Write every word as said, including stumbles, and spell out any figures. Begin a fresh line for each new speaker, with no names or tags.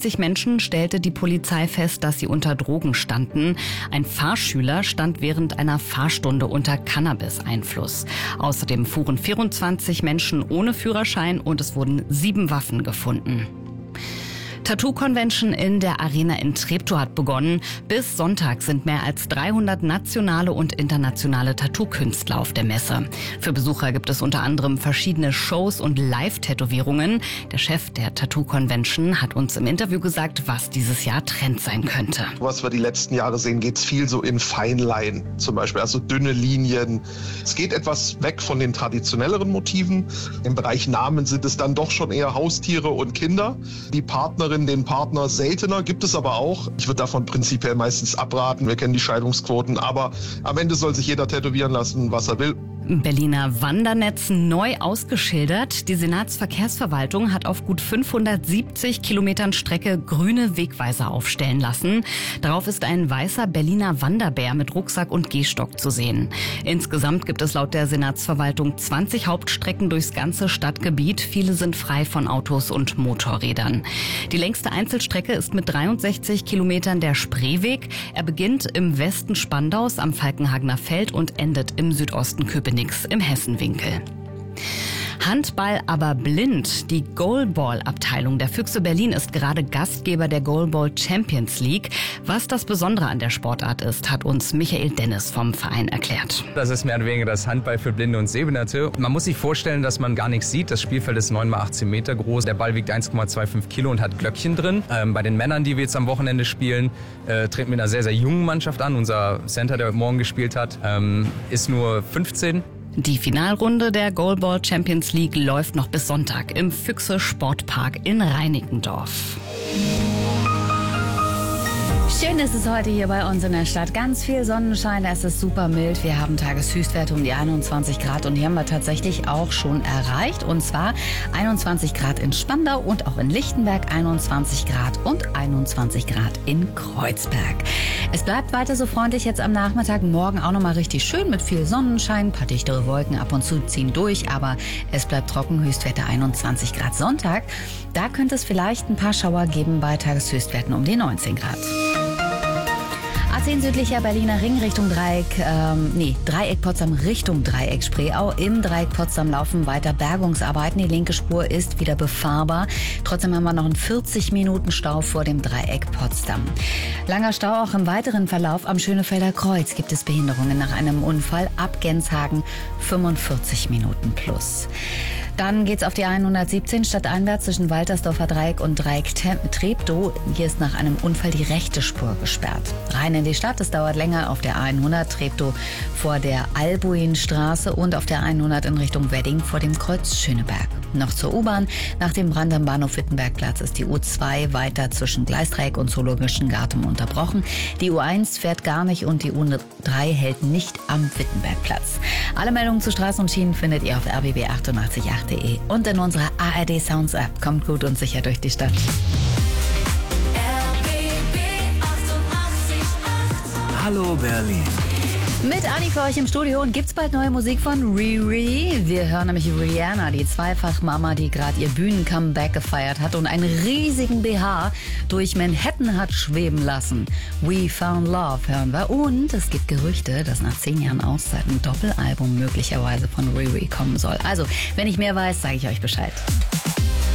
sechzig Menschen stellte die Polizei fest, dass sie unter Drogen standen. Ein Fahrschüler stand während einer Fahrstunde unter Cannabis-Einfluss. Außerdem fuhren vierundzwanzig Menschen ohne Führerschein und es wurden sieben Waffen gefunden. Tattoo-Convention in der Arena in Treptow hat begonnen. Bis Sonntag sind mehr als dreihundert nationale und internationale Tattoo-Künstler auf der Messe. Für Besucher gibt es unter anderem verschiedene Shows und Live-Tätowierungen. Der Chef der Tattoo-Convention hat uns im Interview gesagt, was dieses Jahr Trend sein könnte.
Was wir die letzten Jahre sehen, geht es viel so in Feinline zum Beispiel, also dünne Linien. Es geht etwas weg von den traditionelleren Motiven. Im Bereich Namen sind es dann doch schon eher Haustiere und Kinder. Die Partnerin, den Partner seltener, gibt es aber auch. Ich würde davon prinzipiell meistens abraten. Wir kennen die Scheidungsquoten, aber am Ende soll sich jeder tätowieren lassen, was er will.
Berliner Wandernetz neu ausgeschildert. Die Senatsverkehrsverwaltung hat auf gut fünfhundertsiebzig Kilometern Strecke grüne Wegweiser aufstellen lassen. Darauf ist ein weißer Berliner Wanderbär mit Rucksack und Gehstock zu sehen. Insgesamt gibt es laut der Senatsverwaltung zwanzig Hauptstrecken durchs ganze Stadtgebiet. Viele sind frei von Autos und Motorrädern. Die längste Einzelstrecke ist mit dreiundsechzig Kilometern der Spreeweg. Er beginnt im Westen Spandaus am Falkenhagener Feld und endet im Südosten Köpenick im Hessenwinkel. Handball aber blind. Die Goalball-Abteilung der Füchse Berlin ist gerade Gastgeber der Goalball Champions League. Was das Besondere an der Sportart ist, hat uns Michael Dennis vom Verein erklärt.
Das ist mehr oder weniger das Handball für Blinde und Sehbehinderte. Man muss sich vorstellen, dass man gar nichts sieht. Das Spielfeld ist neun mal achtzehn Meter groß. Der Ball wiegt eins Komma fünfundzwanzig Kilo und hat Glöckchen drin. Ähm, bei den Männern, die wir jetzt am Wochenende spielen, äh, treten wir mit einer sehr, sehr jungen Mannschaft an. Unser Center, der heute Morgen gespielt hat, ähm, ist nur fünfzehn.
Die Finalrunde der Goalball Champions League läuft noch bis Sonntag im Füchse Sportpark in Reinickendorf.
Schön ist es heute hier bei uns in der Stadt. Ganz viel Sonnenschein, es ist super mild. Wir haben Tageshöchstwerte um die einundzwanzig Grad und die haben wir tatsächlich auch schon erreicht. Und zwar einundzwanzig Grad in Spandau und auch in Lichtenberg, einundzwanzig Grad und einundzwanzig Grad in Kreuzberg. Es bleibt weiter so freundlich jetzt am Nachmittag. Morgen auch nochmal richtig schön mit viel Sonnenschein. Ein paar dichtere Wolken ab und zu ziehen durch, aber es bleibt trocken. Höchstwerte einundzwanzig Grad. Sonntag, da könnte es vielleicht ein paar Schauer geben bei Tageshöchstwerten um die neunzehn Grad. A zehn südlicher Berliner Ring Richtung Dreieck, ähm, nee, Dreieck Potsdam Richtung Dreieck Spreeau. Im Dreieck Potsdam laufen weiter Bergungsarbeiten. Die linke Spur ist wieder befahrbar. Trotzdem haben wir noch einen vierzig Minuten Stau vor dem Dreieck Potsdam. Langer Stau auch im weiteren Verlauf am Schönefelder Kreuz. Gibt es Behinderungen nach einem Unfall ab Genshagen, fünfundvierzig Minuten plus. Dann geht's auf die hundertsiebzehn stadteinwärts zwischen Waltersdorfer Dreieck und Dreieck Treptow. Hier ist nach einem Unfall die rechte Spur gesperrt. Rein in die Stadt, es dauert länger auf der hundert Treptow vor der Albuinstraße und auf der hundert in Richtung Wedding vor dem Kreuz Schöneberg. Noch zur U-Bahn. Nach dem Brand am Bahnhof Wittenbergplatz ist die U zwei weiter zwischen Gleisdreieck und Zoologischen Garten unterbrochen. Die U eins fährt gar nicht und die U drei hält nicht am Wittenbergplatz. Alle Meldungen zu Straßen und Schienen findet ihr auf r b b achtundachtzig punkt acht punkt de und in unserer A R D Sounds App. Kommt gut und sicher durch die Stadt.
Hallo Berlin.
Mit Anni für euch im Studio und gibt's bald neue Musik von Riri. Wir hören nämlich Rihanna, die Zweifach-Mama, die gerade ihr Bühnen-Comeback gefeiert hat und einen riesigen B H durch Manhattan hat schweben lassen. We Found Love hören wir und es gibt Gerüchte, dass nach zehn Jahren Auszeit ein Doppelalbum möglicherweise von Riri kommen soll. Also, wenn ich mehr weiß, sage ich euch Bescheid.